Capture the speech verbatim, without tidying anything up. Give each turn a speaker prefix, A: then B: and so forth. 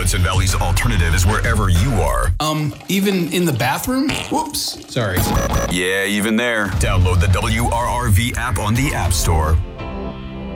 A: Hudson Valley's alternative is wherever you are.
B: Um, even in the bathroom? Whoops. Sorry.
A: Yeah, even there. Download the W R R V app on the App Store.